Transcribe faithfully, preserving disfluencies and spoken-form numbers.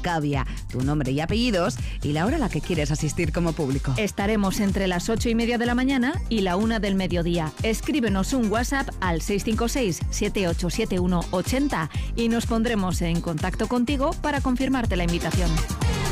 Cavia, tu nombre y apellidos y la hora a la que quieres asistir como público. Estaremos entre las ocho y media de la mañana y la una del mediodía. Escríbenos un WhatsApp al seis cinco seis, siete ocho siete uno, ocho cero y nos pondremos en contacto contigo para confirmarte la invitación.